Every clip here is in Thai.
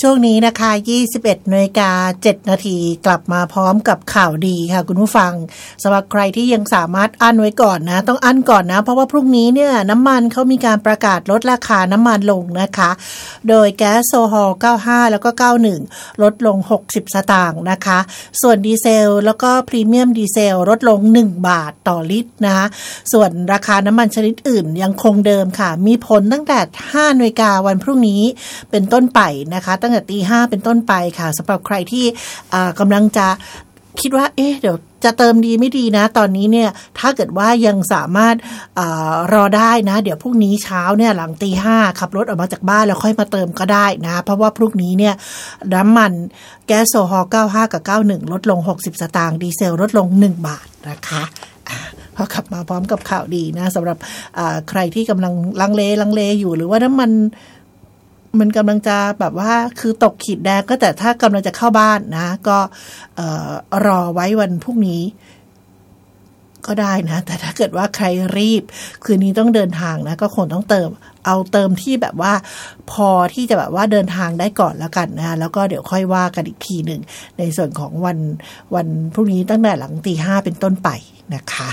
ช่วงนี้นะคะ 21:07 นาทีกลับมาพร้อมกับข่าวดีค่ะคุณผู้ฟังสำหรับใครที่ยังสามารถอั้นไว้ก่อนนะต้องอั้นก่อนนะเพราะว่าพรุ่งนี้เนี่ยน้ำมันเขามีการประกาศลดราคาน้ำมันลงนะคะโดยแก๊สโซฮอล95แล้วก็91ลดลง60สตางค์นะคะส่วนดีเซลแล้วก็พรีเมียมดีเซลลดลง1บาทต่อลิตรนะคะส่วนราคาน้ำมันชนิดอื่นยังคงเดิมค่ะมีผลตั้งแต่ 5:00 น.วันพรุ่งนี้เป็นต้นไปนะคะตั้งแต่ 5:00 เป็นต้นไปค่ะสำหรับใครที่กำลังจะคิดว่าเดี๋ยวจะเติมดีไม่ดีนะตอนนี้เนี่ยถ้าเกิดว่ายังสามารถรอได้นะเดี๋ยวพรุ่งนี้เช้าเนี่ยหลัง 5:00 ขับรถออกมาจากบ้านแล้วค่อยมาเติมก็ได้นะเพราะว่าพรุ่งนี้เนี่ยน้ำมันแก๊สโซฮอล95กับ91ลดลง60สตางค์ดีเซลลดลง1บาทนะคะพอขับมาพร้อมกับข่าวดีนะสำหรับใครที่กำลังลังเลอยู่หรือว่าน้ำมันกำลังจะแบบว่าคือตกขีดแดงก็แต่ถ้ากำลังจะเข้าบ้านนะก็รอไว้วันพรุ่งนี้ก็ได้นะแต่ถ้าเกิดว่าใครรีบคืนนี้ต้องเดินทางนะก็คงต้องเติมที่แบบว่าพอที่จะแบบว่าเดินทางได้ก่อนแล้วกันนะแล้วก็เดี๋ยวค่อยว่ากันอีกทีหนึ่งในส่วนของวันพรุ่งนี้ตั้งแต่หลัง 5:00 เป็นต้นไปนะคะ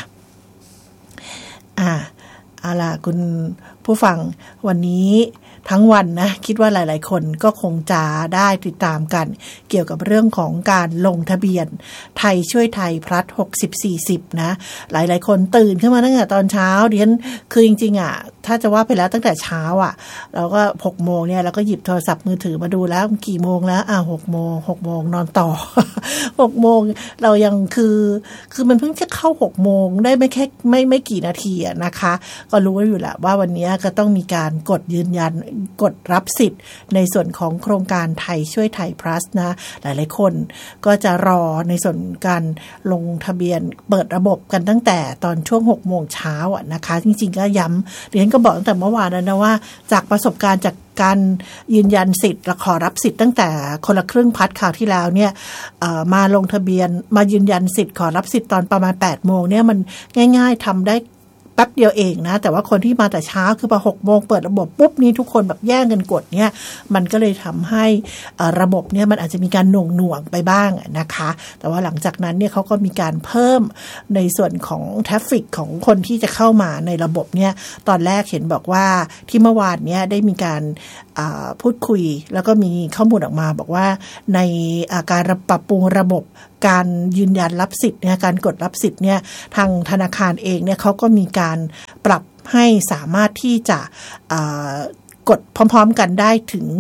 เอาล่ะคุณผู้ฟังวันนี้ทั้งวันนะคิดว่าหลายๆคนก็คงจะได้ติดตามกันเกี่ยวกับเรื่องของการลงทะเบียนไทยช่วยไทยพลัส60-40นะหลายๆคนตื่นขึ้นมาตั้งแต่ตอนเช้าดิฉันคือจริงๆถ้าจะว่าไปแล้วตั้งแต่เช้าเราก็ 6:00 นเนี่ยเราก็หยิบโทรศัพท์มือถือมาดูแล้วกี่โมงแล้ว6:00 นนอนต่อ 6:00 นเรายังคือมันเพิ่งจะเข้า 6:00 นได้ไม่กี่นาทีนะคะก็รู้อยู่แล้วว่าวันนี้ก็ต้องมีการกดยืนยันกดรับสิทธิ์ในส่วนของโครงการไทยช่วยไทย plus นะหลายๆคนก็จะรอในส่วนการลงทะเบียนเปิดระบบกันตั้งแต่ตอนช่วง 6:00 นเช้านะคะจริงๆก็ย้ำเรียนก็บอกตั้งแต่เมื่อวานแล้วนะว่าจากประสบการณ์จากการยืนยันสิทธิ์และขอรับสิทธิ์ตั้งแต่คนละครึ่งพัดข่าวที่แล้วเนี่ยมาลงทะเบียนมายืนยันสิทธิ์ขอรับสิทธิ์ตอนประมาณ 8:00 นเนี่ยมันง่ายๆทำได้แป๊บเดียวเองนะแต่ว่าคนที่มาแต่เช้าคือพอ 6:00 นเปิดระบบปุ๊บนี่ทุกคนแบบแย่งกันกดเนี่ยมันก็เลยทำให้ระบบเนี่ยมันอาจจะมีการหน่วงไปบ้างนะคะแต่ว่าหลังจากนั้นเนี่ยเขาก็มีการเพิ่มในส่วนของทราฟฟิกของคนที่จะเข้ามาในระบบเนี่ยตอนแรกเห็นบอกว่าที่เมื่อวานเนี่ยได้มีการพูดคุยแล้วก็มีข้อมูลออกมาบอกว่าในการปรับปรุงระบบการยืนยันรับสิทธิ์เนี่ยการกดรับสิทธิ์เนี่ยทางธนาคารเองเนี่ยเขาก็มีการปรับให้สามารถที่จะกดพร้อมๆกันได้ถึง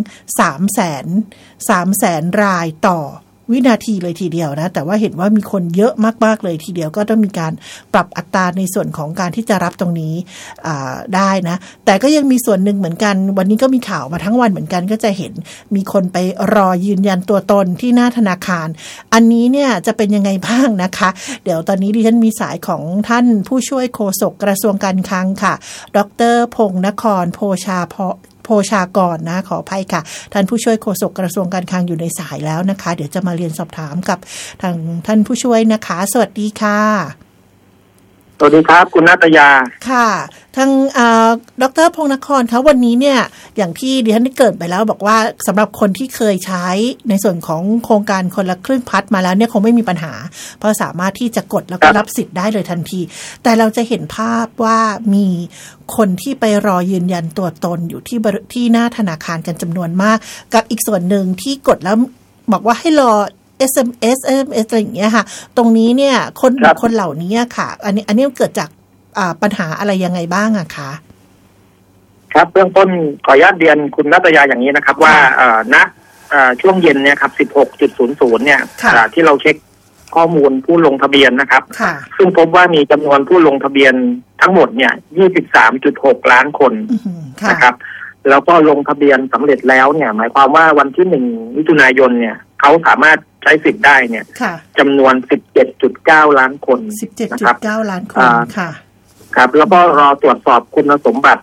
300,000 รายต่อวินาทีเลยทีเดียวนะแต่ว่าเห็นว่ามีคนเยอะมากๆเลยทีเดียวก็ต้องมีการปรับอัตราในส่วนของการที่จะรับตรงนี้ได้นะแต่ก็ยังมีส่วนหนึ่งเหมือนกันวันนี้ก็มีข่าวมาทั้งวันเหมือนกันก็จะเห็นมีคนไปรอยืนยันตัวตนที่หน้าธนาคารอันนี้เนี่ยจะเป็นยังไงบ้างนะคะเดี๋ยวตอนนี้ดิฉันมีสายของท่านผู้ช่วยโฆษกกระทรวงการคลังค่ะดร.พงษ์นครโพชากรนะขออภัยค่ะท่านผู้ช่วยโฆษกกระทรวงการคลังอยู่ในสายแล้วนะคะเดี๋ยวจะมาเรียนสอบถามกับทางท่านผู้ช่วยนะคะสวัสดีค่ะสวัสดีครับคุณณัฐยาค่ะทางดร.พงษ์นครคะวันนี้เนี่ยอย่างที่ดิฉันได้เกริ่นไปแล้วบอกว่าสำหรับคนที่เคยใช้ในส่วนของโครงการคนละครึ่งพัดมาแล้วเนี่ยคงไม่มีปัญหาเพราะสามารถที่จะกดแล้วก็รับสิทธิ์ได้เลยทันทีแต่เราจะเห็นภาพว่ามีคนที่ไปรอยืนยันตัวตนอยู่ที่หน้าธนาคารกันจำนวนมากกับอีกส่วนหนึ่งที่กดแล้วบอกว่าให้รอSMS อะไรอย่างเงี้ยค่ะตรงนี้เนี่ยคนเหล่านี้ค่ะอันนี้เกิดจากปัญหาอะไรยังไงบ้างอะคะครับเบื้องต้นขออนุญาตเรียนคุณณัฐยาอย่างนี้นะครับว่าณช่วงเย็นเนี่ยครับ 16:00 เนี่ยที่เราเช็คข้อมูลผู้ลงทะเบียนนะครับซึ่งพบว่ามีจำนวนผู้ลงทะเบียนทั้งหมดเนี่ย 23.6 ล้านคนนะครับแล้วก็ลงทะเบียนสำเร็จแล้วเนี่ยหมายความว่าวันที่1 มิถุนายนเนี่ยเขาสามารถใช้สิทธิ์ได้เนี่ยจำนวน 17.9 ล้านคนนะครับ 17.9 ล้านคนค่ะครับแล้วก็รอตรวจสอบคุณสมบัติ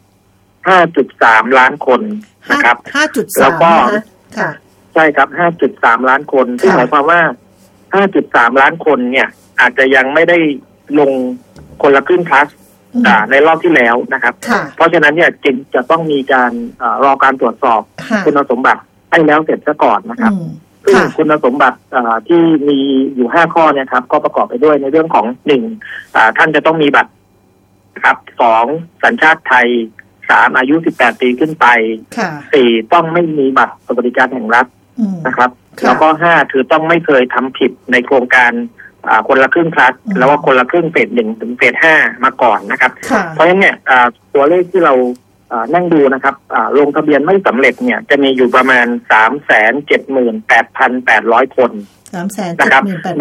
5.3 ล้านคนนะครับ 5.3 แล้วก็ใช่ครับ 5.3 ล้านคนซึ่งหมายความว่า 5.3 ล้านคนเนี่ยอาจจะยังไม่ได้ลงคนละครึ่งพลัสในรอบที่แล้วนะครับเพราะฉะนั้นเนี่ยจึงจะต้องมีการรอการตรวจสอบคุณสมบัติให้แล้วเสร็จซะก่อนนะครับซึ่งคุณสมบัติที่มีอยู่5ข้อเนี่ยครับก็ประกอบไปด้วยในเรื่องของ1ท่านจะต้องมีบัตรนะครับ2สัญชาติไทย3อายุ18ปีขึ้นไป4ต้องไม่มีบัตรสวัสดิการแห่งรัฐนะครับแล้วก็5คือต้องไม่เคยทำผิดในโครงการคนละครึ่งคลัสแล้วก็คนละครึ่งเฟส1ถึงเฟส5มาก่อนนะครับเพราะฉะนั้นเนี่ยตัวเลขที่เรานั่งดูนะครับลงทะเบียนไม่สำเร็จเนี่ยจะมีอยู่ประมาณ 378,800 คนนะครับใน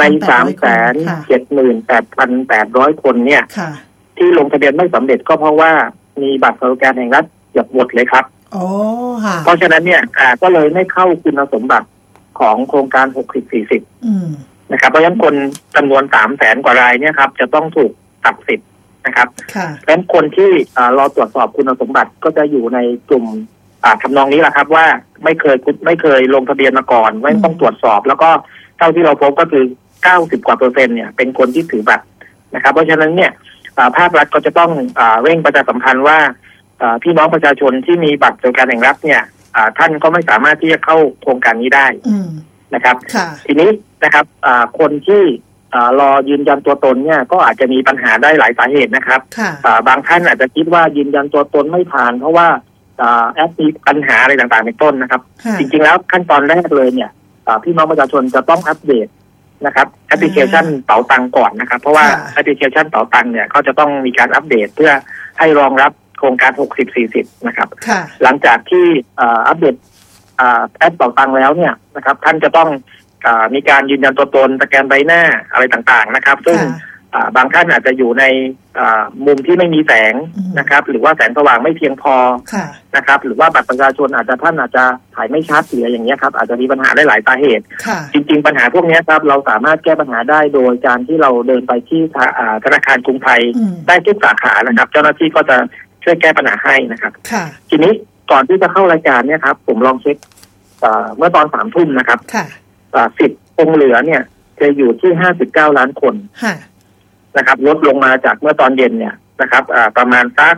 378,800 คนเนี่ยที่ลงทะเบียนไม่สำเร็จก็เพราะว่ามีบัตรสวัสดิการแห่งรัฐเกือบหมดเลยครับเพราะฉะนั้นเนี่ยก็เลยไม่เข้าคุณสมบัติของโครงการ60-40นะครับเพราะฉะนั้นคนจำนวน 300,000 กว่ารายเนี่ยครับจะต้องถูกตัดสิทธิ์นะครับเพราะฉะนั้นคนที่รอตรวจสอบคุณสมบัติก็จะอยู่ในกลุ่มทำนองนี้แหละครับว่าไม่เคยลงทะเบียนมาก่อนไม่ต้องตรวจสอบแล้วก็เท่าที่เราพบก็คือ90%กว่าเนี่ยเป็นคนที่ถือบัตรนะครับเพราะฉะนั้นเนี่ยภาครัฐก็จะต้องเร่งประชาสัมพันธ์ว่าพี่น้องประชาชนที่มีบัตรสวัสดิการแห่งรัฐเนี่ยท่านก็ไม่สามารถที่จะเข้าโครงการนี้ได้นะครับทีนี้นะครับคนที่รอยืนยันตัวตนเนี่ยก็อาจจะมีปัญหาได้หลายสาเหตุนะครับบางท่านอาจจะคิดว่ายืนยันตัวตนไม่ผ่านเพราะว่าแอปมีปัญหาอะไรต่างๆในต้นนะครับจริงๆแล้วขั้นตอนแรกเลยเนี่ยพี่น้องประชาชนจะต้องอัปเดตนะครับแอปพลิเคชันเป๋าตังก่อนนะครับเพราะว่าแอปพลิเคชันเป๋าตังเนี่ยเขาจะต้องมีการอัปเดตเพื่อให้รองรับโครงการ60-40นะครับหลังจากที่อัปเดตแอปเป๋าตังแล้วเนี่ยนะครับท่านจะต้องมีการยืนยันตัวตนสแกนใบหน้าอะไรต่างๆนะครับซึ่งบางท่านอาจจะอยู่ในมุมที่ไม่มีแสงนะครับหรือว่าแสงสว่างไม่เพียงพอนะครับหรือว่าบัตรประชาชนท่านอาจจะถ่ายไม่ชัดหรืออย่างเงี้ยครับอาจจะมีปัญหาได้หลายสาเหตุจริงๆปัญหาพวกนี้ครับเราสามารถแก้ปัญหาได้โดยการที่เราเดินไปที่ธนาคารกรุงไทยได้ทุกสาขานะครับเจ้าหน้าที่ก็จะช่วยแก้ปัญหาให้นะครับทีนี้ก่อนที่จะเข้ารายการเนี่ยครับผมลองเช็คเมื่อตอน3 ทุ่มนะครับ10องค์เหลือเนี่ยจะอยู่ที่59 ล้านคนนะครับลดลงมาจากเมื่อตอนเย็นเนี่ยนะครับประมาณสัก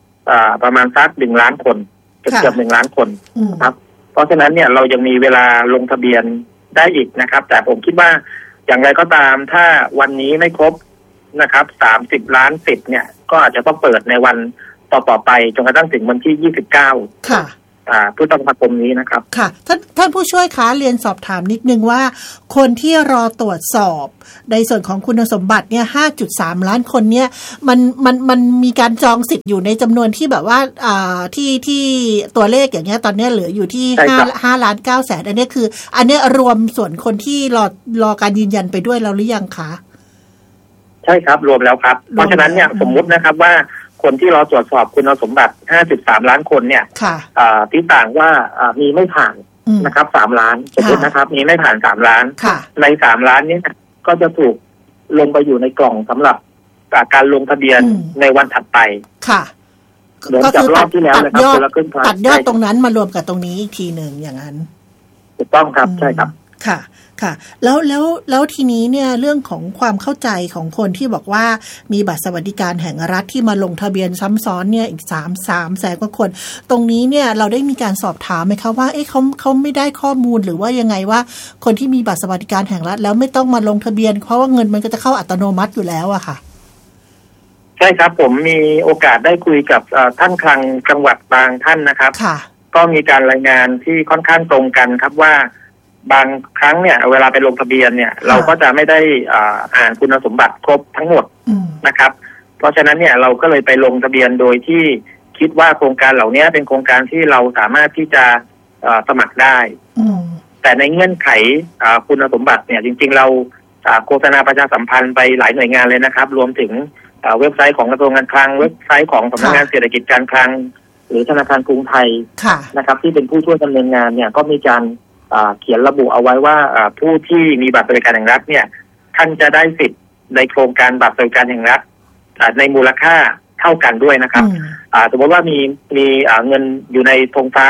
1 ล้านคนเกือบ1 ล้านคนครับเพราะฉะนั้นเนี่ยเรายังมีเวลาลงทะเบียนได้อีกนะครับแต่ผมคิดว่าอย่างไรก็ตามถ้าวันนี้ไม่ครบนะครับ30 ล้านสิทธิ์เนี่ยก็อาจจะต้องเปิดในวันต่อไปจนกระทั่งถึงวันที่29ค่ะพฤษภาคมนี้นะครับค่ะท่านผู้ช่วยคะเรียนสอบถามนิดนึงว่าคนที่รอตรวจสอบในส่วนของคุณสมบัติเนี่ย 5.3 ล้านคนเนี่ยมันมีการจองสิทธิ์อยู่ในจำนวนที่แบบว่าที่ตัวเลขอย่างเงี้ยตอนนี้เหลืออยู่ที่5,900,000อันนี้คืออันนี้รวมส่วนคนที่รอการยืนยันไปด้วยแล้วหรือยังคะใช่ครับรวมแล้วครับเพราะฉะนั้นเนี่ยสมมุตินะครับว่าคนที่เราตรวจสอบคุณสมบัติ 5.3 ล้านคนเนี่ยที่ต่างว่ามีไม่ผ่านนะครับ3 ล้านสมมตินะครับมีไม่ผ่าน3 ล้านใน3 ล้านนี้ก็จะถูกลงไปอยู่ในกล่องสำหรับการลงทะเบียนในวันถัดไปค่ะก็คือตัดยอดตรงนั้นมารวมกับตรงนี้อีกทีหนึ่งอย่างนั้นถูกต้องครับใช่ครับค่ะค่ะแล้วทีนี้เนี่ยเรื่องของความเข้าใจของคนที่บอกว่ามีบัตรสวัสดิการแห่งรัฐที่มาลงทะเบียนซ้ำซ้อนเนี่ยอีก3 แสนกว่าคนตรงนี้เนี่ยเราได้มีการสอบถามไหมคะว่าเขาไม่ได้ข้อมูลหรือว่ายังไงว่าคนที่มีบัตรสวัสดิการแห่งรัฐแล้วไม่ต้องมาลงทะเบียนเพราะว่าเงินมันก็จะเข้าอัตโนมัติอยู่แล้วอะค่ะใช่ครับผมมีโอกาสได้คุยกับท่านคลังจังหวัดบางท่านนะครับก็มีการรายงานที่ค่อนข้างตรงกันครับว่าบางครั้งเนี่ยเวลาไปลงทะเบียนเนี่ยเราก็จะไม่ได้อ่านคุณสมบัติครบทั้งหมดนะครับเพราะฉะนั้นเนี่ยเราก็เลยไปลงทะเบียนโดยที่คิดว่าโครงการเหล่านี้เป็นโครงการที่เราสามารถที่จะสมัครได้แต่ในเงื่อนไขคุณสมบัติเนี่ยจริงๆเราโฆษณาประชาสัมพันธ์ไปหลายหน่วยงานเลยนะครับรวมถึงเว็บไซต์ของกระทรวงการคลังเว็บไซต์ของสำนักงานเศรษฐกิจการคลังหรือธนาคารกรุงไทยนะครับที่เป็นผู้ช่วยดำเนินงานเนี่ยก็มีการเขียนระบุเอาไว้ว่าผู้ที่มีบัตรสวัสดิการแห่งรัฐเนี่ยท่านจะได้สิทธิ์ในโครงการบัตรสวัสดิการแห่งรัฐในมูลค่าเท่ากันด้วยนะครับสมมติว่ามีเงินอยู่ในธงฟ้า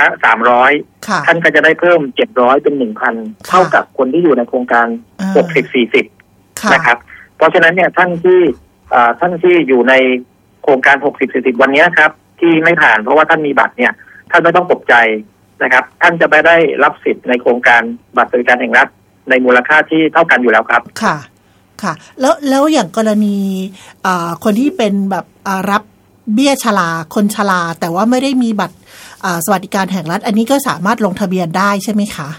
300ท่านก็จะได้เพิ่ม700เป็น 1,000 เท่ากับคนที่อยู่ในโครงการ60-40นะครับเพราะฉะนั้นเนี่ยท่านที่อยู่ในโครงการ60-40วันนี้ครับที่ไม่ผ่านเพราะว่าท่านมีบัตรเนี่ยท่านไม่ต้องตกใจนะครับท่านจะไม่ได้รับสิทธิ์ในโครงการบัตรสวัสดิการแห่งรัฐในมูลค่าที่เท่ากันอยู่แล้วครับค่ะค่ะแล้วอย่างกรณีคนที่เป็นแบบรับเบี้ยชราคนชราแต่ว่าไม่ได้มีบัตรสวัสดิการแห่งรัฐอันนี้ก็สามารถลงทะเบียนได้ใช่ไหมคะ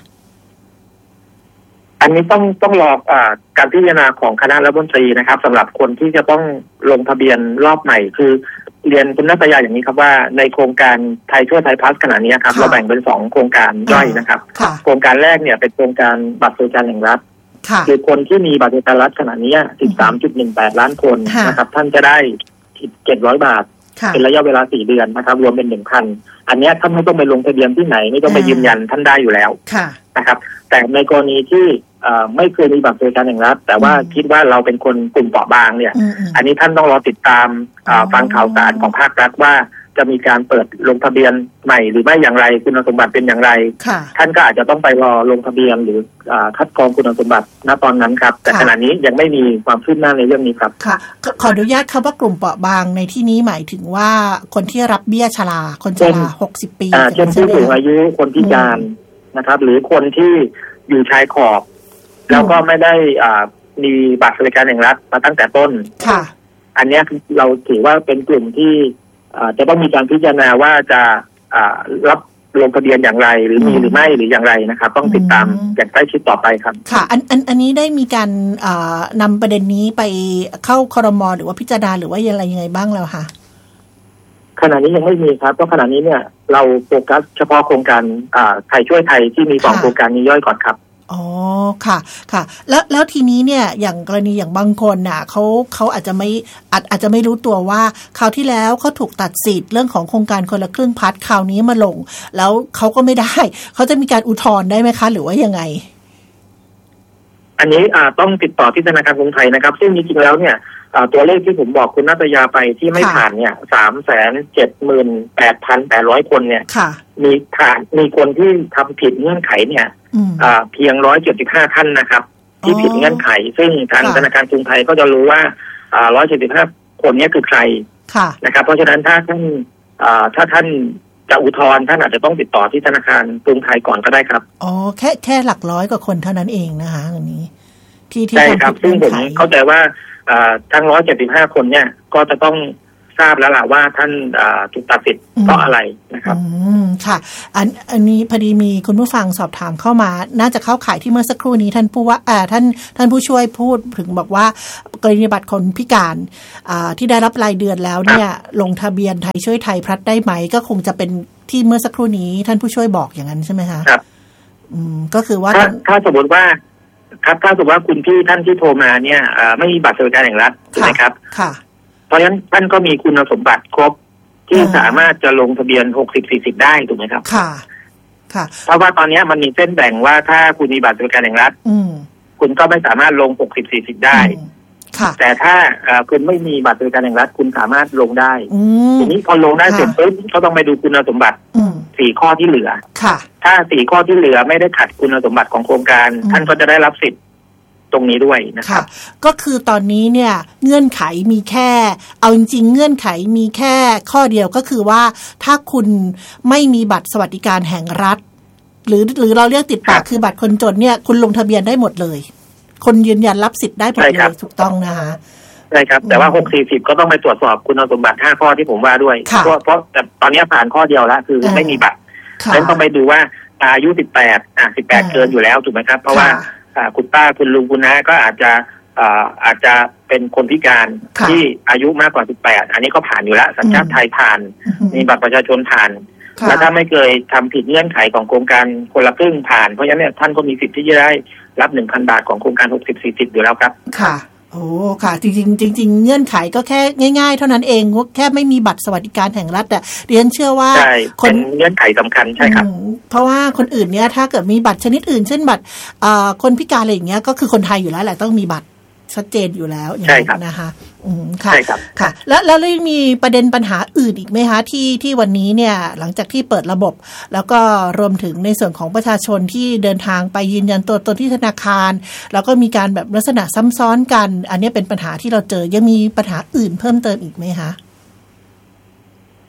อันนี้ต้องรอการพิจารณาของคณะรัฐมนตรีนะครับสำหรับคนที่จะต้องลงทะเบียนรอบใหม่คือเรียนคุณนัทยาอย่างนี้ครับว่าในโครงการไทยช่วยไทยพลัสขณะนี้ครับเราแบ่งเป็น2โครงการย่อยนะครับโครงการแรกเนี่ยเป็นโครงการบัตรสวัสดิการแห่งรัฐคือคนที่มีบัตรสวัสดิการรัฐขณะนี้ 13.18 ล้านคนนะครับท่านจะได้700 บาทเป็นระยะเวลา4เดือนนะครับรวมเป็น 1,000 อันนี้ท่านไม่ต้องไปลงทะเบียนที่ไหนไม่ต้องไปยืนยันท่านได้อยู่แล้วนะครับแต่ในกรณีที่ไม่เคยมีบัตรสวัสดิการแห่งรัฐแต่ว่าคิดว่าเราเป็นคนกลุ่มเปราะบางเนี่ยอันนี้ท่านต้องรอติดตามฟังข่าวสารของภาครัฐว่าจะมีการเปิดลงทะเบียนใหม่หรือไม่อย่างไรคุณสมบัติเป็นอย่างไรท่านก็อาจจะต้องไปรอลงทะเบียนหรือคัดกรองคุณสมบัติณตอนนั้นครับแต่ขณะนี้ยังไม่มีความคืบหน้าในเรื่องนี้ครับค่ะขออนุญาตครับว่ากลุ่มเปราะบางในที่นี้หมายถึงว่าคนที่รับเบี้ยชราคนชรา60 ปีเช่นผู้สูงอายุคนพิการนะครับหรือคนที่อยู่ชายขอบแล้วก็ไม่ได้มีบัตรสวัสดิการแห่งรัฐมาตั้งแต่ต้นอันนี้เราถือว่าเป็นกลุ่มที่จะต้องมีการพิจารณาว่าจะรับลงทะเบียนอย่างไรหรือมีหรือไม่หรืออย่างไรนะครับต้องติดตามอย่างใกล้ชิดต่อไปครับค่ะอันนี้ได้มีการนำประเด็นนี้ไปเข้าครม.หรือว่าพิจารณาหรือว่าอะไรยังไงบ้างแล้วคะขณะนี้ยังไม่มีครับเพราะขณะนี้เนี่ยเราโฟกัสเฉพาะโครงการไทยช่วยไทยที่มี2โครงการนี้ย่อยก่อนครับอ๋อค่ะค่ะแล้วทีนี้เนี่ยอย่างกรณีอย่างบางคนน่ะเขาอาจจะไม่รู้ตัวว่าคราวที่แล้วเขาถูกตัดสิทธิ์เรื่องของโครงการคนละครึ่งพัดคราวนี้มาลงแล้วเขาก็ไม่ได้เขาจะมีการอุทธรณ์ได้ไหมคะหรือว่ายังไงอันนี้ต้องติดต่อที่ธนาคารกรุงไทยนะครับซึ่งจริงๆแล้วเนี่ยตัวเลขที่ผมบอกคุณนัทยาไปที่ไม่ผ่านเนี่ย378,800 คนเนี่ยมีคนที่ทำผิดเงื่อนไขเนี่ยเพียง175ท่านนะครับที่ผิดเงื่อนไขซึ่งทางธนาคารกรุงไทยก็จะรู้ว่า175คนนี้คือใครนะครับเพราะฉะนั้นถ้าท่านจะอุทธรณ์ท่านอาจจะต้องติดต่อที่ธนาคารกรุงไทยก่อนก็ได้ครับอ๋อแค่หลักร้อยกว่าคนเท่านั้นเองนะคะอันนี้ที่ใช่ครับซึ่งผมเข้าใจว่าทั้ง175คนเนี่ยก็จะต้องทราบแล้วล่ะว่าท่านถูกตัดสิทธิ์เพราะอะไรนะครับค่ะอันนี้พอดีมีคุณผู้ฟังสอบถามเข้ามาน่าจะเข้าข่ายที่เมื่อสักครู่นี้ท่านผู้ช่วยพูดถึงบอกว่ากรณีบัตรคนพิการที่ได้รับรายเดือนแล้วเนี่ยลงทะเบียนไทยช่วยไทยพลัดได้ไหมก็คงจะเป็นที่เมื่อสักครู่นี้ท่านผู้ช่วยบอกอย่างนั้นใช่ไหมคะครับก็คือว่าถ้าสมมติว่าครับถ้าสมมติว่าคุณพี่ท่านที่โทรมาเนี่ยไม่มีบัตรสวัสดิการแห่งรัฐถูกไหมครับค่ะเพราะฉะนั้นท่านก็มีคุณสมบัติครบที่สามารถจะลงทะเบียน60-40ได้ถูกไหมครับค่ะค่ะเพราะว่าตอนนี้มันมีเส้นแบ่งว่าถ้าคุณมีบัตรสวัสดิการแห่งรัฐคุณก็ไม่สามารถลง60-40ได้แต่ถ้าคุณไม่มีบัตรสวัสดิการแห่งรัฐคุณสามารถลงได้ทีนี้พอลงได้เสร็จปุ๊บก็ต้องไปดูคุณสมบัติ4ข้อที่เหลือถ้า4ข้อที่เหลือไม่ได้ขัดคุณสมบัติของโครงการท่านก็จะได้รับสิทธิ์ตรงนี้ด้วยนะครับก็คือตอนนี้เนี่ยเงื่อนไขมีแค่เอาจริงๆเงื่อนไขมีแค่ข้อเดียวก็คือว่าถ้าคุณไม่มีบัตรสวัสดิการแห่งรัฐหรือเราเรียกติดปากคือบัตรคนจนเนี่ยคุณลงทะเบียนได้หมดเลยคนยืนยันรับสิทธิ์ได้หมดเลยถูกต้องนะคะใช่ครับแต่ว่า60-40ก็ต้องไปตรวจสอบคุณสมบัติ5ข้อที่ผมว่าด้วยเพราะแต่ตอนนี้ผ่านข้อเดียวแล้วคือไม่มีบัตรแล้วต้องไปดูว่าอายุ18เกินอยู่แล้วถูกไหมครับเพราะว่าคุณป้าคุณลุงคุณน้าก็อาจจะเป็นคนพิการที่อายุมากกว่า18อันนี้ก็ผ่านอยู่แล้วสัญชาติไทยผ่านมีบัตรประชาชนผ่านและถ้าไม่เคยทำผิดเงื่อนไขของโครงการคนละครึ่งผ่านเพราะฉะนั้นเนี่ยท่านก็มีสิทธิ์ที่จะได้รับ 1,000 บาทของโครงการ60-40อยู่แล้วครับค่ะโอ้ค่ะจริงเงื่อนไขก็แค่ง่ายๆเท่านั้นเองแค่ไม่มีบัตรสวัสดิการแห่งรัฐแต่เรียนเชื่อว่าเป็นเงื่อนไขสำคัญใช่ครับเพราะว่าคนอื่นเนี่ยถ้าเกิดมีบัตรชนิดอื่นเช่นบัตรคนพิการอะไรอย่างเงี้ยก็คือคนไทยอยู่แล้วแหละต้องมีบัตรชัดเจนอยู่แล้วใช่ครับนะคะค่ะค่ะแล้วมีประเด็นปัญหาอื่นอีกไหมคะที่วันนี้เนี่ยหลังจากที่เปิดระบบแล้วก็รวมถึงในส่วนของประชาชนที่เดินทางไปยืนยันตัวตนที่ธนาคารแล้วก็มีการแบบลักษณะซ้ำซ้อนกันอันนี้เป็นปัญหาที่เราเจอยังมีปัญหาอื่นเพิ่มเติมอีกไหมคะ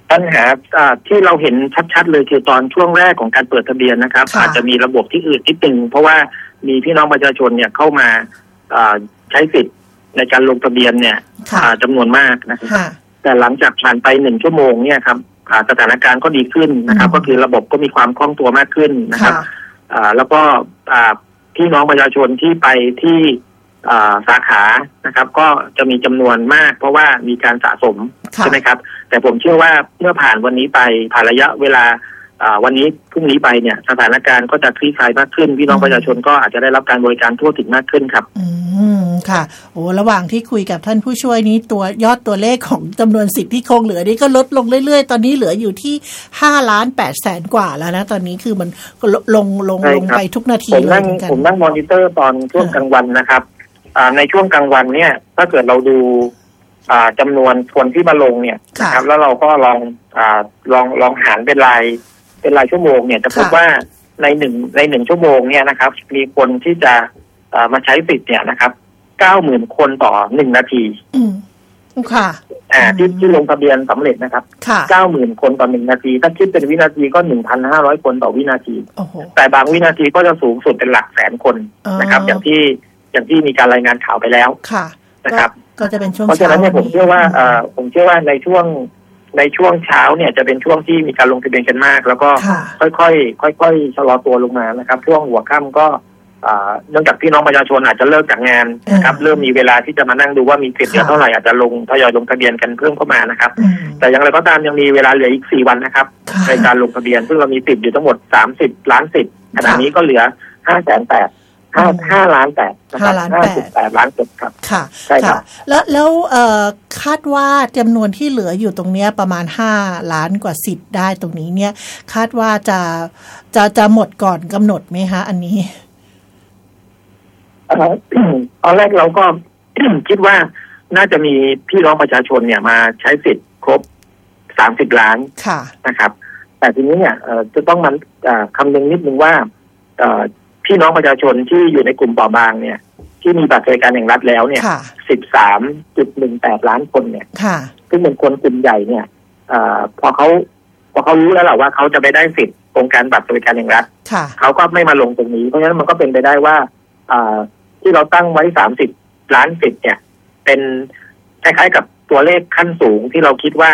ปัญหาที่เราเห็นชัดๆเลยคือตอนช่วงแรกของการเปิดทะเบียนนะครับอาจจะมีระบบที่อื่นนิดนึงเพราะว่ามีพี่น้องประชาชนเนี่ยเข้ามาใช้สิทธิ์ในการลงทะเบียนเนี่ยจำนวนมากนะครับแต่หลังจากผ่านไป1 ชั่วโมงเนี่ยครับสถานการณ์ก็ดีขึ้นนะครับก็คือระบบก็มีความคล่องตัวมากขึ้นนะครับแล้วก็พี่น้องประชาชนที่ไปที่สาขานะครับก็จะมีจำนวนมากเพราะว่ามีการสะสมใช่ไหมครับแต่ผมเชื่อว่าเมื่อผ่านวันนี้ไปผ่านระยะเวลาวันนี้พรุ่งนี้ไปเนี่ยสถานการณ์ก็จะคลี่คลายมากขึ้นพี่น้องประชาชนก็อาจจะได้รับการบริการทั่วถึงมากขึ้นครับค่ะโอ้ระหว่างที่คุยกับท่านผู้ช่วยนี้ตัวเลขของจำนวนสิทธิ์ที่คงเหลือนี่ก็ลดลงเรื่อยๆตอนนี้เหลืออยู่ที่5,800,000 กว่าแล้วนะตอนนี้คือมันลงไปทุกนาทีเลยผมนั่งมอนิเตอร์ตอนช่วงกลางวันนะครับในช่วงกลางวันเนี่ยถ้าเกิดเราดูจำนวนคนที่มาลงเนี่ยนะครับแล้วเราก็ลองหารเป็นรายชั่วโมงเนี่ยจะพบว่าในหนึ่งชั่วโมงเนี่ยนะครับมีคนที่จะมาใช้สิทธิ์เนี่ยนะครับ 90,000 คนต่อ1 นาทีค่ะที่ลงทะเบียนสำเร็จนะครับ 90,000 คนต่อ1 นาทีถ้าคิดเป็นวินาทีก็ 1,500 คนต่อวินาทีแต่บางวินาทีก็จะสูงสุดเป็นหลักแสนคนนะครับอย่างที่มีการรายงานข่าวไปแล้วนะครับก็จะเป็นช่วงเพราะฉะนั้นเนี่ยผมเชื่อว่าในช่วงเช้าเนี่ยจะเป็นช่วงที่มีการลงทะเบียนกันมากแล้วก็ค่อยชะลอตัวลงมานะครับช่วงหัวค่ำก็เนื่องจากพี่น้องประชาชนอาจจะเลิกจากงานนะครับเริ่มมีเวลาที่จะมานั่งดูว่ามีสิทธิ์เหลือเท่าไหร่อาจจะทยอยลงทะเบียนกันเพิ่มเข้ามานะครับแต่อย่างไรก็ตามยังมีเวลาเหลืออีก4 วันนะครับในการลงทะเบียนซึ่งเรามีสิทธิ์อยู่ทั้งหมด30 ล้านสิทธิ์ขณะนี้ก็เหลือ5 ล้าน8นะครับ58 ล้านสิทธิ์ครับค่ะใช่ครับแล้วคาดว่าจำนวนที่เหลืออยู่ตรงนี้ประมาณ5 ล้านกว่าสิทธิ์ได้ตรงนี้เนี่ยคาดว่าจะหมดก่อนกำหนดไหมคะอันนี้ตอนแรกเราก็ คิดว่าน่าจะมีพี่น้องประชาชนเนี่ยมาใช้สิทธิ์ครบ30 ล้านนะครับแต่ทีนี้เนี่ยจะต้องมันคำนึงนิดนึงว่าพี่น้องประชาชนที่อยู่ในกลุ่มเปราะบางเนี่ยที่มีบัตรสวัสดิการแห่งรัฐแล้วเนี่ย 13.18 ล้านคนเนี่ยซึ่งเป็นคนกลุ่มใหญ่เนี่ยพอเขารู้แล้วแหละว่าเขาจะไปได้สิทธิ์โครงการบัตรสวัสดิการแห่งรัฐเขาก็ไม่มาลงตรงนี้เพราะฉะนั้นมันก็เป็นไปได้ว่าที่เราตั้งไว้30 ล้านสิทธิ์เนี่ยเป็นคล้ายๆกับตัวเลขขั้นสูงที่เราคิดว่า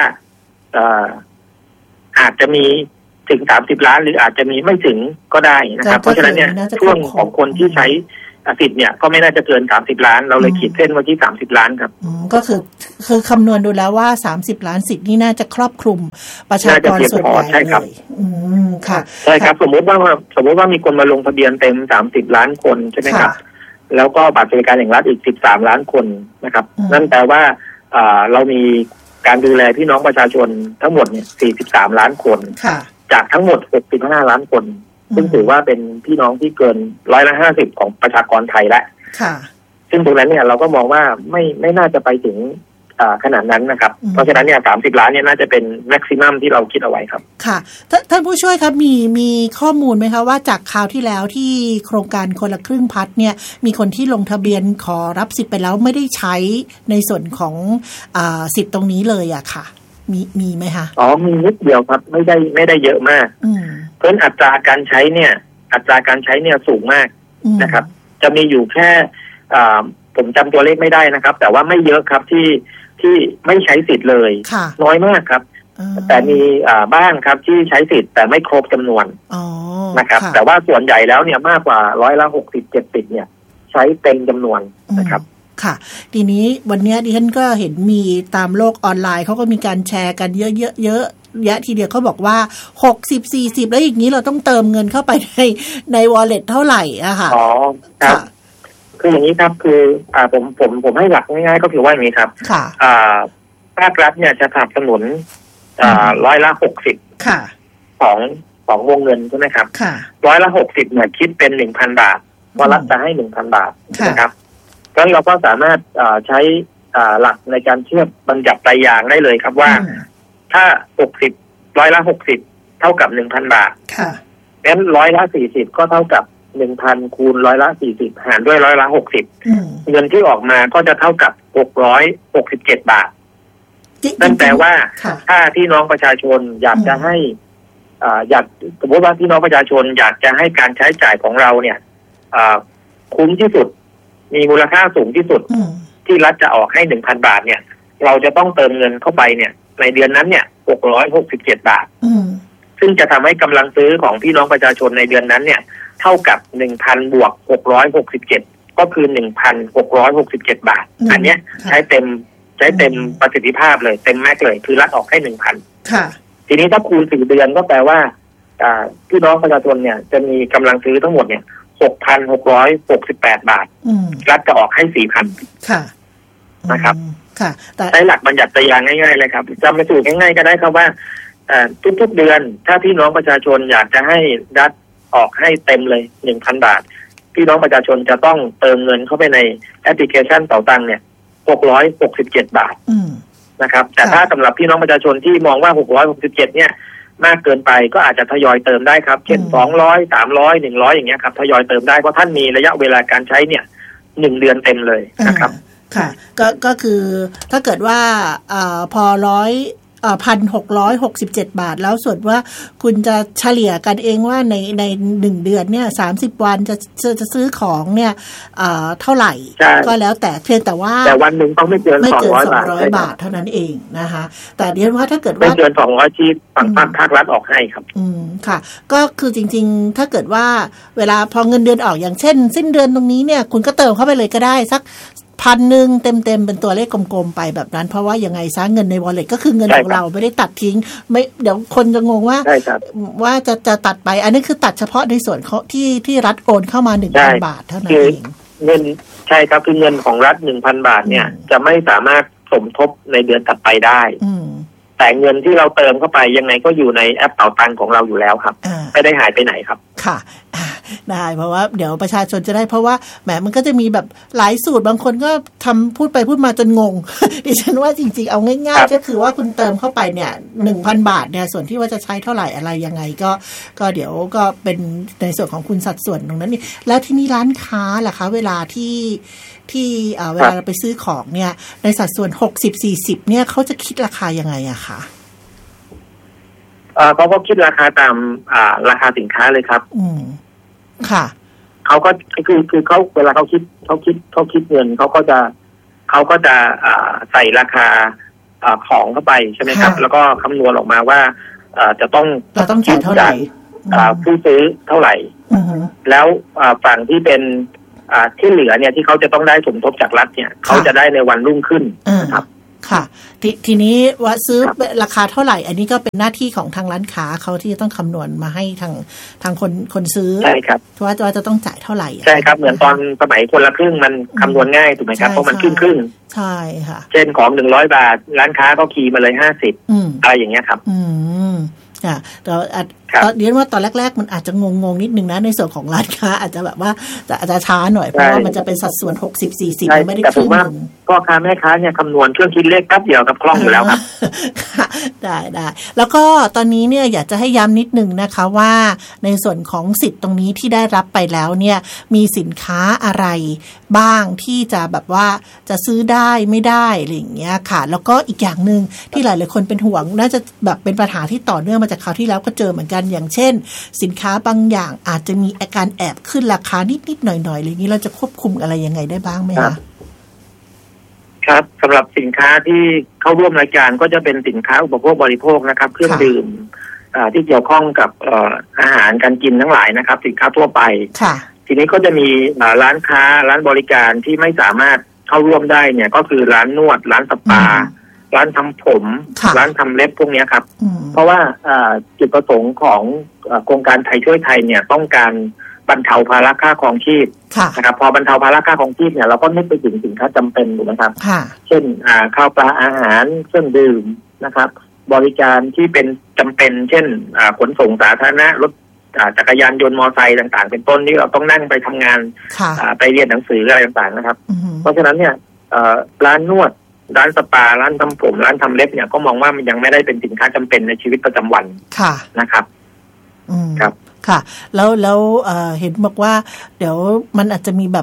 อาจจะมีถึง30 ล้านหรืออาจจะมีไม่ถึงก็ได้นะครับเพราะฉะนั้นเนี่ยช่วงของคนที่ใช้สิทธิ์เนี่ยก็ไม่น่าจะเกิน30 ล้านเราเลยขีดเส้นไว้ที่30 ล้านครับก็คือคำนวณดูแล้วว่า30 ล้านสิทธิ์นี่น่าจะครอบคลุมประชากรส่วนใหญ่เลยค่ะใช่ครับสมมติว่ามีคนมาลงทะเบียนเต็ม30 ล้านคนใช่ไหมครับแล้วก็บัตรสวัสดิการแห่งรัฐอีก13 ล้านคนนะครับนั่นแปลว่าเรามีการดูแลพี่น้องประชาชนทั้งหมดเนี่ย43 ล้านคนจากทั้งหมด65 ล้านคนซึ่งถือว่าเป็นพี่น้องที่เกิน50%ของประชากรไทยแล้วซึ่งตรงนั้นเนี่ยเราก็มองว่าไม่น่าจะไปถึงขนาดนั้นนะครับเพราะฉะนั้นเนี่ย30 ล้านเนี่ยน่าจะเป็นแม็กซิมัมที่เราคิดเอาไว้ครับค่ะท่านผู้ช่วยครับมีข้อมูลไหมคะว่าจากคราวที่แล้วที่โครงการคนละครึ่งพัฒน์เนี่ยมีคนที่ลงทะเบียนขอรับสิทธิ์ไปแล้วไม่ได้ใช้ในส่วนของสิทธิ์ตรงนี้เลยอะค่ะมีไหมคะมีนิดเดียวครับไม่ได้เยอะมากเพราะอัตราการใช้เนี่ยสูงมากนะครับจะมีอยู่แค่ผมจำตัวเลขไม่ได้นะครับแต่ว่าไม่เยอะครับที่ไม่ใช้สิทธิ์เลยน้อยมากครับแต่มีบ้างครับที่ใช้สิทธิ์แต่ไม่ครบจำนวนนะครับแต่ว่าส่วนใหญ่แล้วเนี่ยมากกว่า60-70%เนี่ยใช้เต็มจำนวนนะครับค่ะทีนี้วันนี้ดิฉันก็เห็นมีตามโลกออนไลน์เขาก็มีการแชร์กันเยอะทีเดียวเขาบอกว่า60-40แล้วอย่างนี้เราต้องเติมเงินเข้าไปใน wallet เท่าไหร่อะค่ะครับคืออย่างนี้ครับคือผมให้หลักง่ายๆก็คือว่าอย่างนี้ครับภาครัฐเนี่ยจะสนับสนุน60%ของวงเงินใช่ไหมครับ60%เนี่ยคิดเป็น 1,000 บาทว่ารัฐจะให้ 1,000 บาทนะครับงั้นเราก็สามารถใช้หลักในการเทียบบัญญัติไตรยางได้เลยครับว่าถ้า60%เท่ากับ 1,000 บาทงั้น40%ก็เท่ากับ 1,000 คูณ40%หารด้วย60%เงินที่ออกมาก็จะเท่ากับ667 บาทนั่นแปลว่าถ้าพี่น้องประชาชนอยากจะให้อยากสมมติว่าพี่น้องประชาชนอยากจะให้การใช้จ่ายของเราเนี่ยคุ้มที่สุดมีมูลค่าสูงที่สุดที่รัฐจะออกให้ 1,000 บาทเนี่ยเราจะต้องเติมเงินเข้าไปเนี่ยในเดือนนั้นเนี่ย667 บาทซึ่งจะทำให้กำลังซื้อของพี่น้องประชาชนในเดือนนั้นเนี่ยเท่ากับ 1,000 บวก667ก็คือ 1,667 บาทอันเนี้ยใช้เต็มประสิทธิภาพเลยเต็มแม็กเลยคือรัฐออกให้ 1,000 ค่ะทีนี้ถ้าคูณ4เดือนก็แปลว่าพี่น้องประชาชนเนี่ยจะมีกำลังซื้อทั้งหมดเนี่ย 6,668 บาทรัฐจะออกให้ 4,000 ค่ะนะครับค่ะใช้หลักบัญญัติตรายางง่ายๆเลยครับจำเป็นสูตรง่ายๆก็ได้ครับว่าทุกๆเดือนถ้าพี่น้องประชาชนอยากจะให้รัฐออกให้เต็มเลย 1,000 บาทพี่น้องประชาชนจะต้องเติมเงินเข้าไปในแอปพลิเคชันเป๋าตังค์เนี่ย667 บาทนะครับแต่ถ้าสำหรับพี่น้องประชาชนที่มองว่า667เนี่ยมากเกินไปก็อาจจะทยอยเติมได้ครับเช่น200 300 100อย่างเงี้ยครับทยอยเติมได้เพราะท่านมีระยะเวลาการใช้เนี่ย1 เดือนเต็มเลยนะครับค่ะก็คือถ้าเกิดว่าพอ1,667 บาทแล้วส่วนว่าคุณจะเฉลี่ยกันเองว่าใน1เดือนเนี่ย30วันจะซื้อของเนี่ยเท่าไหร่ก็แล้วแต่เพียงแต่วันนึงต้องไม่เกิน200 บาทเท่านั้นเองนะคะแต่เดี๋ยวว่าถ้าเกิดว่าไม่เกิน200ที่ภาครัฐออกให้ครับค่ะก็คือจริงๆถ้าเกิดว่าเวลาพอเงินเดือนออกอย่างเช่นสิ้นเดือนตรงนี้เนี่ยคุณก็เติมเข้าไปเลยก็ได้สัก1,000เต็มเป็นตัวเลขกลมๆไปแบบนั้นเพราะว่ายังไงซะเงินใน wallet ก็คือเงินของเราไม่ได้ตัดทิ้งไม่เดี๋ยวคนจะงงว่าจะตัดไปอันนี้คือตัดเฉพาะในส่วนที่รัฐโอนเข้ามา 1,000 บาทเท่านั้นเองเงินใช่ครับคือเงินของรัฐ 1,000 บาทเนี่ยจะไม่สามารถสมทบในเดือนถัดไปได้แต่เงินที่เราเติมเข้าไปยังไงก็อยู่ในแอปเป๋าตังค์ของเราอยู่แล้วครับไม่ได้หายไปไหนครับค่ะได้เพราะว่าเดี๋ยวประชาชนจะได้เพราะว่าแหมมันก็จะมีแบบหลายสูตรบางคนก็ทำพูดไปพูดมาจนงง ดิฉันว่าจริงๆเอาง่ายๆก็คือว่าคุณเติมเข้าไปเนี่ย 1,000 บาทเนี่ยส่วนที่ว่าจะใช้เท่าไหร่อะไรยังไงก็เดี๋ยวก็เป็นในส่วนของคุณสัดส่วนตรงนั้นนี่แล้วที่นี่ร้านค้าล่ะคะเวลาที่เวลาเราไปซื้อของเนี่ยในสัดส่วน 60-40 เนี่ยเขาจะคิดราคายังไงอะคะเขาก็คิดราคาตามราคาสินค้าเลยครับค่ะเขาก็คือเขาเวลาเขาคิดเงินเขาก็จะใส่ราคาของเข้าไปใช่ไหมครับแล้วก็คำนวณออกมาว่าจะต้องจ่ายเท่าไหร่ผู้ซื้อเท่าไหร่แล้วฝั่งที่เป็นที่เหลือเนี่ยที่เขาจะต้องได้สมทบจากรัฐเนี่ยเขาจะได้ในวันรุ่งขึ้นนะครับค่ะทีนี้ว่าซื้อราคาเท่าไหร่อันนี้ก็เป็นหน้าที่ของทางร้านค้าเขาที่จะต้องคำนวณมาให้ทางคนซื้อใช่ครับว่าจะต้องจ่ายเท่าไหร่ใช่ครับเหมือนตอนสมัยคนละครึ่งมันคำนวณง่ายถูกไหมครับเพราะมันครึ่งใช่ค่ะเช่นของ100 บาทร้านค้าก็คีย์มาเลย50อะไรอย่างเงี้ยครับแต่เรียนว่าตอนแรกๆมันอาจจะงงนิดนึงนะในส่วนของร้านค้าอาจจะแบบว่าอาจจะช้าหน่อยเพราะว่ามันจะเป็นสัดส่วน 60-40 ไม่ได้ครึ่งนึงพ่อค้าแม่ค้าเนี่ยคำนวณเครื่องคิดเลขแป๊บเดียวกับคล่องอยู่แล้วครับได้แล้วก็ตอนนี้เนี่ยอยากจะให้ย้ำนิดนึงนะคะว่าในส่วนของสิทธิ์ตรงนี้ที่ได้รับไปแล้วเนี่ยมีสินค้าอะไรบ้างที่จะแบบว่าจะซื้อได้ไม่ได้อะไรอย่างเงี้ยค่ะแล้วก็อีกอย่างนึงที่หลายๆคนเป็นห่วงน่าจะแบบเป็นปัญหาที่ต่อเนื่องมาจากคราวที่แล้วก็เจอเหมือนกันอย่างเช่นสินค้าบางอย่างอาจจะมีอาการแอบขึ้นราคานิดๆหน่อยๆอะไรอย่างนี้เราจะควบคุมอะไรยังไงได้บ้างไหมคะครับสำหรับสินค้าที่เข้าร่วมรายการก็จะเป็นสินค้าอุปโภคบริโภคนะครับเครื่องดื่มที่เกี่ยวข้องกับอาหารการกินทั้งหลายนะครับสินค้าทั่วไปทีนี้ก็จะมีร้านค้าร้านบริการที่ไม่สามารถเข้าร่วมได้เนี่ยก็คือร้านนวดร้านสปาร้านทำผมร้านทำเล็บพวกนี้ครับเพราะว่าจุดประสงค์ของโครงการไทยช่วยไทยเนี่ยต้องการบรรเทาภาระค่าครองชีพนะครับพอบรรเทาภาระค่าครองชีพเนี่ยเราก็นึกไปถึงสินค้าจำเป็นถูกไหมครับเช่นข้าวปลาอาหารเครื่องดื่มนะครับบริการที่เป็นจำเป็นเช่นขนส่งสาธารณะรถจักรยานยนต์มอเตอร์ไซค์ต่างๆเป็นต้นที่เราต้องนั่งไปทำงานไปเรียนหนังสืออะไรต่างๆนะครับเพราะฉะนั้นเนี่ยร้านนวดร้านสปาร้านทำผมร้านทำเล็บเนี่ยก็มองว่ามันยังไม่ได้เป็นสินค้าจำเป็นในชีวิตประจำวันนะครับครับค่ะแล้วเห็นบอกว่าเดี๋ยวมันอาจจะมีแบบ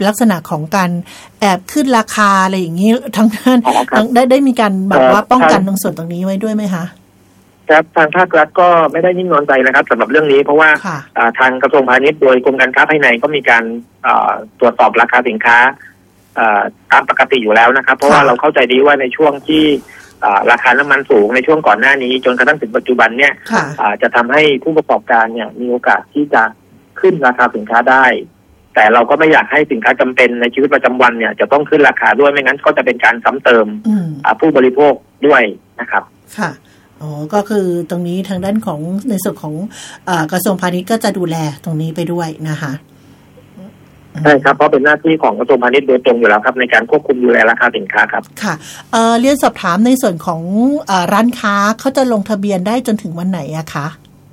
ลักษณะของการแอบขึ้นราคาอะไรอย่างนี้ทั้งนั้นได้มีการแบบว่าป้องกันตรงส่วนตรงนี้ไว้ด้วยไหมคะครับทางภาครัฐก็ไม่ได้นิ่งนอนใจนะครับสำหรับเรื่องนี้เพราะว่าทางกระทรวงพาณิชย์โดยกรมการค้าภายในก็มีการตรวจสอบราคาสินค้าตามปกติอยู่แล้วนะครับเพราะว่าเราเข้าใจดีว่าในช่วงที่ราคาน้ำมันสูงในช่วงก่อนหน้านี้จนกระทั่งถึงปัจจุบันเนี่ยจะทำให้ผู้ประกอบการเนี่ยมีโอกาสที่จะขึ้นราคาสินค้าได้แต่เราก็ไม่อยากให้สินค้าจำเป็นในชีวิตประจำวันเนี่ยจะต้องขึ้นราคาด้วยไม่งั้นก็จะเป็นการซ้ำเติมผู้บริโภคด้วยนะครับค่ะอ๋อก็คือตรงนี้ทางด้านของในส่วนของกระทรวงพาณิชย์ก็จะดูแลตรงนี้ไปด้วยนะคะใช่ครับเพราะเป็นหน้าที่ของกระทรวงพาณิชย์โดยตรงอยู่แล้วครับในการควบคุมดูแลราคาสินค้าครับค่ะเรียนสอบถามในส่วนของร้านค้าเขาจะลงทะเบียนได้จนถึงวันไหนอะคะ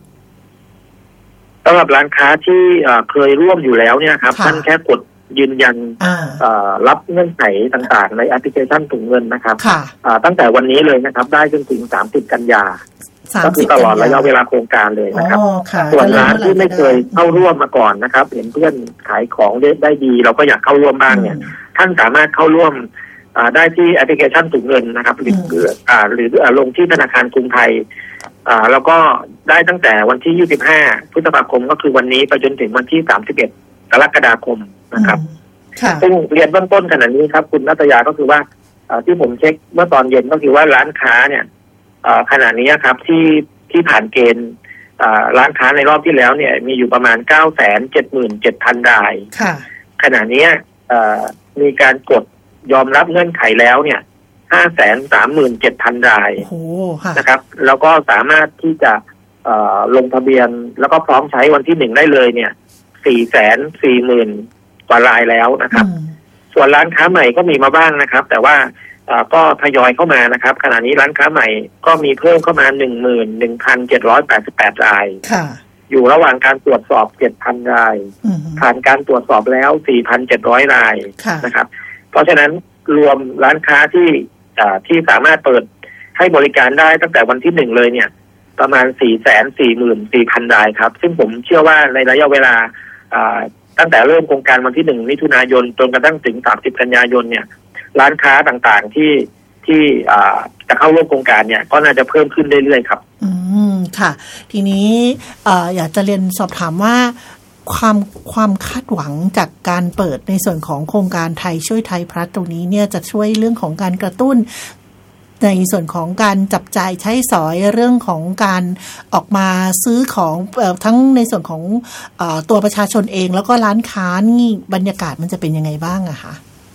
สำหรับร้านค้าที่เคยร่วมอยู่แล้วเนี่ยครับท่านแค่กดยืนยันรับเงื่อนไขต่างๆในแอปพลิเคชันถุงเงินนะครับตั้งแต่วันนี้เลยนะครับได้จนถึง30 กันยาก็คือตลอดระยะเวลาโครงการเลยนะครับส่วนร้านที่ไม่เคยเข้าร่วมมาก่อนนะครับเห็นเพื่อนขายของได้ดีเราก็อยากเข้าร่วมบ้างเนี่ยท่านสามารถเข้าร่วมได้ที่แอปพลิเคชันถุงเงินนะครับหรือลงที่ธนาคารกรุงไทยแล้วก็ได้ตั้งแต่วันที่25 พฤษภาคมก็คือวันนี้ไปจนถึงวันที่31 กรกฎาคมนะครับซึ่งเรียนเบื้องต้นขณะนี้ครับคุณนัตยาก็คือว่าที่ผมเช็คเมื่อตอนเย็นก็คือว่าร้านค้าเนี่ยขณะนี้ครับที่ผ่านเกณฑ์ร้านค้าในรอบที่แล้วเนี่ยมีอยู่ประมาณ 977,000 รายขณะนี้มีการกดยอมรับเงื่อนไขแล้วเนี่ย 537,000 รายนะครับแล้วก็สามารถที่จะลงทะเบียนแล้วก็พร้อมใช้วันที่1ได้เลยเนี่ย 440,000 กว่ารายแล้วนะครับส่วนร้านค้าใหม่ก็มีมาบ้างนะครับแต่ว่าก็ทยอยเข้ามานะครับขณะนี้ร้านค้าใหม่ก็มีเพิ่มเข้ามา 11,788 รายอยู่ระหว่างการตรวจสอบ 7,000 รายผ่านการตรวจสอบแล้ว 4,700 รายนะครับเพราะฉะนั้นรวมร้านค้าที่สามารถเปิดให้บริการได้ตั้งแต่วันที่1เลยเนี่ยประมาณ 444,000 รายครับซึ่งผมเชื่อว่าในระยะเวลาตั้งแต่เริ่มโครงการวันที่1 มิถุนายนจนกระทั่งถึง30 กันยายนเนี่ยร้านค้าต่างๆที่จะเข้าร่วมโครงการเนี่ยก็น่าจะเพิ่มขึ้นเรื่อยๆครับค่ะทีนี้อยากจะเรียนสอบถามว่าความคาดหวังจากการเปิดในส่วนของโครงการไทยช่วยไทยพลัสตรงนี้เนี่ยจะช่วยเรื่องของการกระตุ้นในส่วนของการจับจ่ายใช้สอยเรื่องของการออกมาซื้อของทั้งในส่วนของตัวประชาชนเองแล้วก็ร้านค้านี่บรรยากาศมันจะเป็นยังไงบ้างอะคะ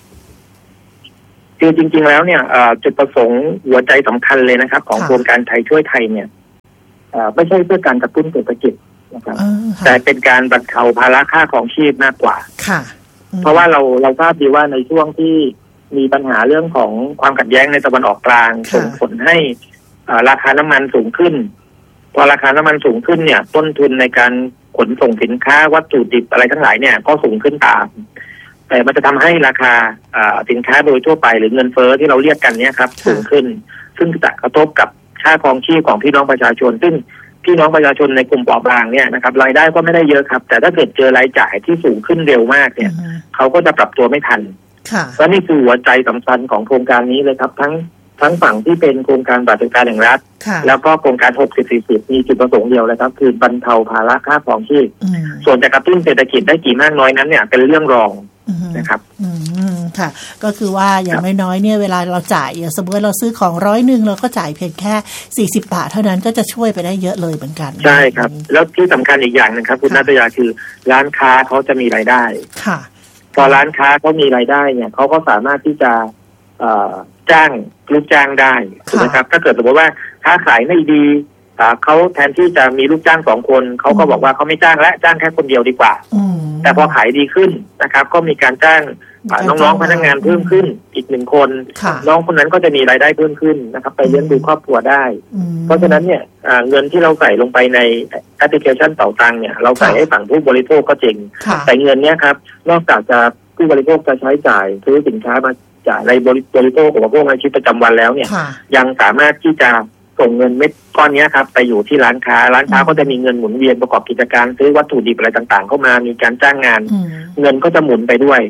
คือจริงๆแล้วเนี่ยจุดประสงค์หัวใจสำคัญเลยนะครับของโครงการไทยช่วยไทยเนี่ยไม่ใช่เพื่อการกระตุ้นเศรษฐกิจนะครับแต่เป็นการบรรเทาภาระค่าของชีพมากกว่าค่ะเพราะว่าเราทราบดีว่าในช่วงที่มีปัญหาเรื่องของความขัดแย้งในตะวันออกกลางส่งผลให้ราคาน้ำมันสูงขึ้นพอราคาน้ำมันสูงขึ้นเนี่ยต้นทุนในการขนส่งสินค้าวัตถุดิบอะไรทั้งหลายเนี่ยก็สูงขึ้นตามแต่มันจะทำให้ราคาสินค้าโดยทั่วไปหรือเงินเฟ้อที่เราเรียกกันเนี่ยครับสูงขึ้นซึ่งจะกระทบกับค่าครองชีพของพี่น้องประชาชนซึ่งพี่น้องประชาชนในกลุ่มเปราะบางเนี่ยนะครับรายได้ก็ไม่ได้เยอะครับแต่ถ้าเกิดเจอรายจ่ายที่สูงขึ้นเร็วมากเนี่ยเขาก็จะปรับตัวไม่ทันและนี่คือหัวใจสำคัญของโครงการนี้เลยครับทั้งฝั่งที่เป็นโครงการบัตรการแห่งรัฐแล้วก็โครงการ60-40มีจุดประสงค์เดียวเลยครับคือบรรเทาภาระค่าครองชีพส่วนจะกระตุ้นเศรษฐกิจได้กี่มากน้อยนั้นเนี่ยเป็นเรื่องรองนะครับค่ะก็คือว่าอย่างน้อยๆเนี่ยเวลาเราจ่ายอย่างสมมติเราซื้อของ100เราก็จ่ายเพียงแค่40 บาทเท่านั้นก็จะช่วยไปได้เยอะเลยเหมือนกันใช่ครับแล้วที่สำคัญอีกอย่างนึงครับคุณนัตยาคือร้านค้าเขาจะมีรายได้ค่ะพอร้านค้าเขามีรายได้เนี่ยเขาก็สามารถที่จะจ้างลูกจ้างได้ถูกไหมครับถ้าเกิดสมมติว่าค้าขายไม่ดีเขาแทนที่จะมีลูกจ้าง2 คนเขาก็บอกว่าเขาไม่จ้างและจ้างแค่คนเดียวดีกว่าแต่พอขายดีขึ้นนะครับก็มีการจ้างน้องๆพนักงานเพิ่มขึ้นอีก1 คนน้องคนนั้นก็จะมีรายได้เพิ่มขึ้นนะครับไปเลี้ยงดูครอบครัวได้เพราะฉะนั้นเนี่ยเงินที่เราใส่ลงไปในแอปพลิเคชันเป๋าตังค์เนี่ยเราใส่ให้ฝั่งผู้บริโภคก็จริงแต่เงินเนี่ยครับนอกจากจะผู้บริโภคจะใช้จ่ายซื้อสินค้ามาจ่ายในบริโภคของพวกในชีวิตประจำวันแล้วเนี่ยยังสามารถที่จะส่งเงินเม็ดก้อนนี้ครับไปอยู่ที่ร้านค้าก็จะมีเงินหมุนเวียนประกอบกิจการซื้อวัตถุดิบอะไรต่างๆเข้ามามีการจ้างงานเงินก็จะหมุนไปด้วย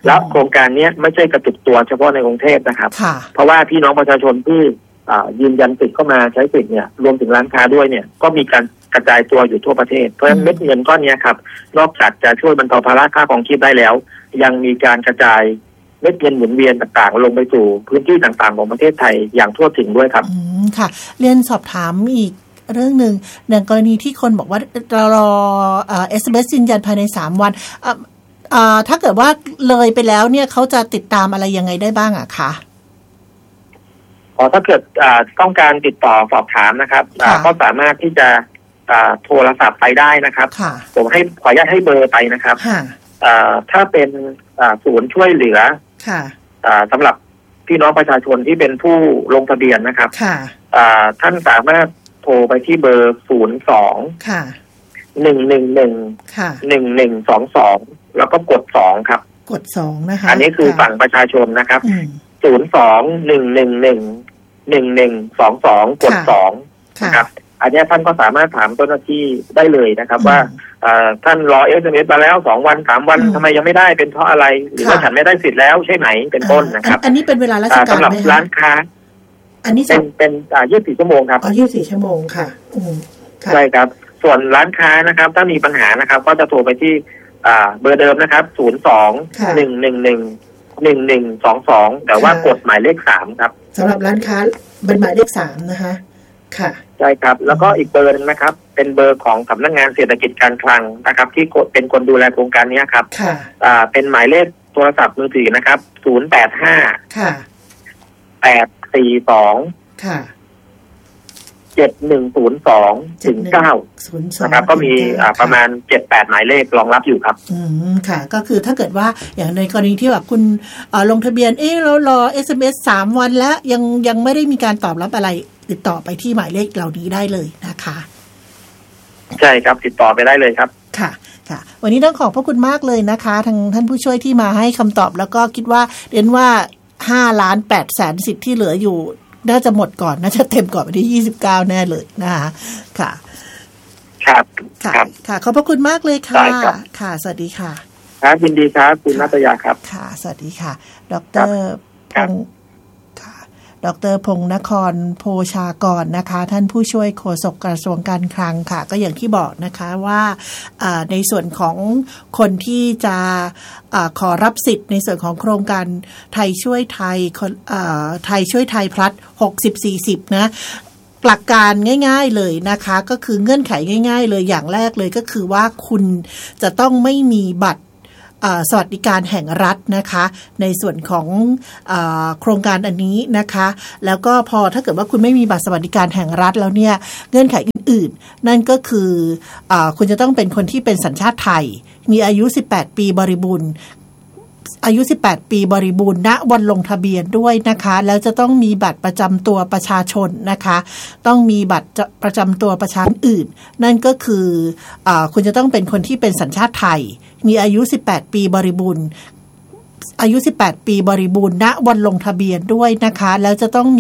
แล้วโครงการนี้ไม่ใช่กระจุกตัวเฉพาะในกรุงเทพนะครับเพราะว่าพี่น้องประชาชนที่ยืนยันสิทธิ์เข้ามาใช้สิทธิ์เนี่ยรวมถึงร้านค้าด้วยเนี่ยก็มีการกระจายตัวอยู่ทั่วประเทศเพราะฉะนั้นเม็ดเงินก้อนนี้ครับนอกจากจะช่วยบรรเทาภาระค่าครองชีพได้แล้วยังมีการกระจายเม็ดเงินหมุนเวียนต่างๆลงไปสู่พื้นที่ต่างๆของประเทศไทยอย่างทั่วถึงด้วยครับค่ะเรียนสอบถามอีกเรื่องหนึ่งในกรณีที่คนบอกว่าเรารอSMS ยืนยันภายใน3วันถ้าเกิดว่าเลยไปแล้วเนี่ยเขาจะติดตามอะไรยังไงได้บ้างอะคะถ้าเกิดต้องการติดต่อสอบถามนะครับก็สามารถที่จะโทรศัพท์ไปได้นะครับผมขออนุญาตให้เบอร์ไปนะครับถ้าเป็นศูนย์ช่วยเหลือสำหรับพี่น้องประชาชนที่เป็นผู้ลงทะเบียนนะครับท่านสามารถโทรไปที่เบอร์02-111-1122แล้วก็กด2ครับกด2นะคะอันนี้คือฝั่งประชาชนนะครับ02-111-1122กด2นะครับอันนี้ท่านก็สามารถถามเจ้าหน้าที่ได้เลยนะครับว่าท่านรอ SMS มาแล้ว2วัน3วันทำไมยังไม่ได้เป็นเพราะอะไรหรือว่าฉันไม่ได้สิทธิ์แล้วใช่ไหมเป็นต้นนะครับอันนี้เป็นเวลาราชการสำหรับร้านค้าอันนี้เป็น24 ชั่วโมงครับ 24 ชั่วโมงค่ะใช่ครับส่วนร้านค้านะครับถ้ามีปัญหานะครับก็จะโทรไปที่เบอร์เดิมนะครับ02-111-1122แต่ว่ากดหมายเลข3ครับสำหรับร้านค้าเป็นหมายเลข3นะคะค่ะใช่ครับแล้วก็อีกเบอร์นึงนะครับเป็นเบอร์ของสำนักงานเศรษฐกิจการคลังนะครับที่เป็นคนดูแลโครงการนี้ครับเป็นหมายเลขโทรศัพท์มือถือนะครับ085 ค่ะ 842ค่ะ7102-9นะครับก็มีประมาณ 7-8 หมายเลขรองรับอยู่ครับค่ะก็คือถ้าเกิดว่าอย่างในกรณีที่แบบคุณลงทะเบียนเรารอ SMS 3 วันแล้วยังไม่ได้มีการตอบรับอะไรติดต่อไปที่หมายเลขเหล่านี้ได้เลยนะคะใช่ครับติดต่อไปได้เลยครับค่ะค่ะวันนี้ต้องขอบพระคุณมากเลยนะคะทางท่านผู้ช่วยที่มาให้คำตอบแล้วก็คิดว่าเรียนว่า5,800,000 สิทธิ์ที่เหลืออยู่น่าจะหมดก่อนน่าจะเต็มก่อนวันที่29แน่เลยนะคะค่ะครับค่ะขอบพระคุณมากเลยค่ะค่ะสวัสดีค่ะครับยินดีครับคุณณัฐยาครับค่ะสวัสดีค่ะดร.พงษ์ดร.พงษ์นครโพชากรนะคะท่านผู้ช่วยโฆษกกระทรวงการคลังค่ะก็อย่างที่บอกนะคะว่าในส่วนของคนที่จะขอรับสิทธิ์ในส่วนของโครงการไทยช่วยไทยไทยช่วยไทยพลัส60-40นะหลักการง่ายๆเลยนะคะก็คือเงื่อนไขง่ายๆเลยอย่างแรกเลยก็คือว่าคุณจะต้องไม่มีบัตรสวัสดิการแห่งรัฐนะคะในส่วนของโครงการอันนี้นะคะแล้วก็พอถ้าเกิดว่าคุณไม่มีบัตรสวัสดิการแห่งรัฐแล้วเนี่ยเงื่อนไขอื่นๆนั่นก็คือคุณจะต้องเป็นคนที่เป็นสัญชาติไทยมีอายุ18 ปีบริบูรณ์ณวันลงทะเบียนด้วยนะคะแล้วจะต้องมีบัตรประจำตัวประชาชนนะคะต้องมีบัตรประจำตัวประชาชนอื่นนั่นก็คือคุณจะต้องเป็นคนที่เป็นสัญชาติไทยมีอายุ18 ปีบริบูรณ์ณวันลงทะเบียนด้วยนะคะแล้วจะต้อง